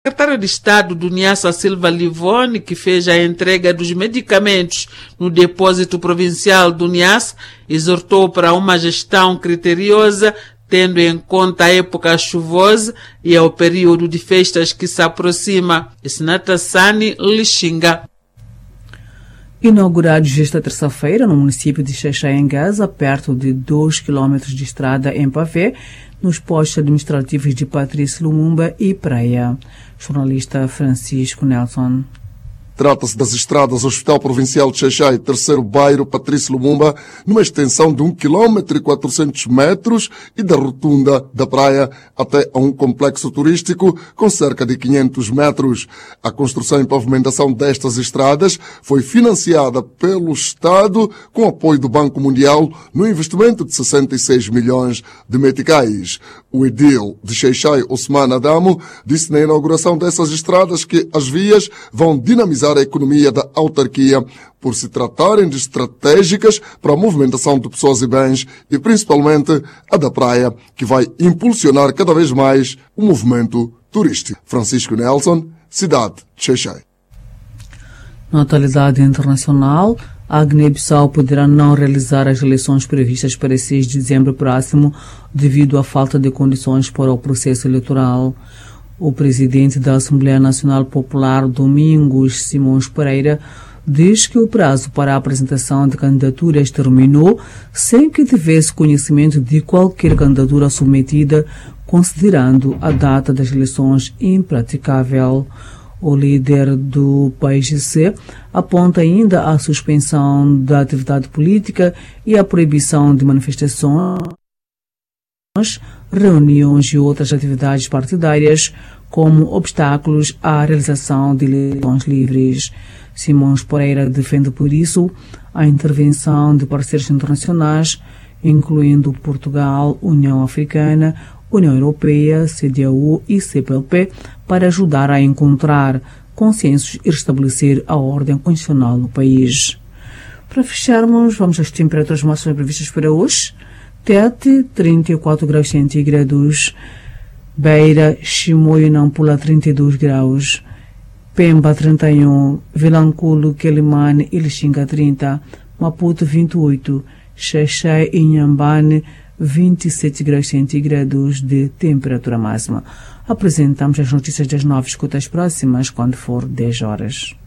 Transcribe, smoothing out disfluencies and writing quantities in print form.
O secretário de Estado do Niassa Silva Livoni, que fez a entrega dos medicamentos no depósito provincial do Niassa, exortou para uma gestão criteriosa, tendo em conta a época chuvosa e ao período de festas que se aproxima. Senata Sani Lixinga. Inaugurados esta terça-feira no município de Xaxaengasa, perto de 2 km de estrada em Pavé, nos postos administrativos de Patrício Lumumba e Praia. Jornalista Francisco Nelson. Trata-se das estradas Hospital Provincial de Xaxai, terceiro bairro Patrício Lumumba, numa extensão de 1 km e 400 metros e da rotunda da praia até a um complexo turístico com cerca de 500 metros. A construção e pavimentação destas estradas foi financiada pelo Estado com apoio do Banco Mundial no investimento de 66 milhões de meticais. O edil de Xaxai, Osman Adamo, disse na inauguração dessas estradas que as vias vão dinamizar a economia da autarquia por se tratarem de estratégicas para a movimentação de pessoas e bens e principalmente a da praia, que vai impulsionar cada vez mais o movimento turístico. Francisco Nelson, cidade de Xaxai. Na atualidade internacional, a Guiné-Bissau poderá não realizar as eleições previstas para 6 de dezembro próximo devido à falta de condições para o processo eleitoral. O presidente da Assembleia Nacional Popular, Domingos Simões Pereira, diz que o prazo para a apresentação de candidaturas terminou sem que tivesse conhecimento de qualquer candidatura submetida, considerando a data das eleições impraticável. O líder do PAIGC aponta ainda a suspensão da atividade política e a proibição de manifestações, reuniões e outras atividades partidárias como obstáculos à realização de eleições livres. Simões Pereira defende, por isso, a intervenção de parceiros internacionais, incluindo Portugal, União Africana, União Europeia, CDAO e CPLP, para ajudar a encontrar consensos e restabelecer a ordem constitucional no país. Para fecharmos, vamos às temperaturas máximas previstas para hoje. Tete, 34 graus centígrados. Beira, Chimoio e Nampula, 32 graus. Pemba, 31. Vilanculo, Quelimane e Lixinga, 30. Maputo, 28. Xaxai e Inhambane, 27 graus centígrados de temperatura máxima. Apresentamos as notícias das 9, escutas próximas quando for 10 horas.